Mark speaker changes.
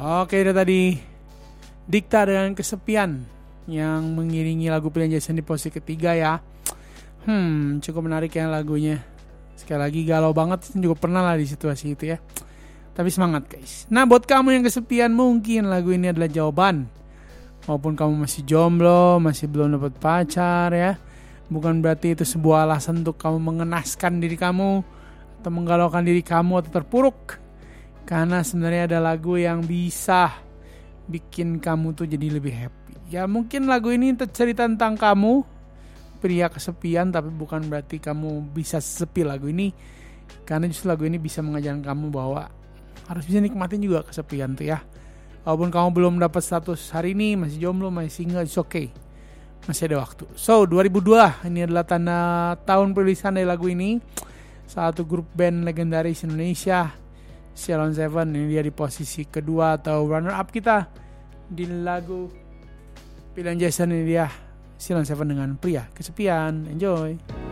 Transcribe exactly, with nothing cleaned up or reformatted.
Speaker 1: Oke, itu tadi Dikta dengan Kesepian yang mengiringi lagu pilihan Jason di posisi ketiga ya. Hmm, cukup menarik ya lagunya. Sekali lagi galau banget, juga pernah lah di situasi itu ya. Tapi semangat guys. Nah, buat kamu yang kesepian, mungkin lagu ini adalah jawaban. Maupun kamu masih jomblo, masih belum dapat pacar ya, bukan berarti itu sebuah alasan untuk kamu mengenaskan diri kamu atau menggalaukan diri kamu atau terpuruk. Karena sebenarnya ada lagu yang bisa bikin kamu tuh jadi lebih happy. Ya mungkin lagu ini cerita tentang kamu, pria kesepian, tapi bukan berarti kamu bisa sepi lagu ini. Karena justru lagu ini bisa mengajarkan kamu bahwa harus bisa nikmatin juga kesepian tuh ya. Walaupun kamu belum dapat status hari ini, masih jomblo, masih single, it's okay. Masih ada waktu. So, dua ribu dua ini adalah tanda tahun perilisan dari lagu ini. Satu grup band legendaris Indonesia, Ceylon Seven, ini dia di posisi kedua atau runner up kita di lagu pilihan Jason. Ini dia Ceylon Seven dengan Pria Kesepian. Enjoy.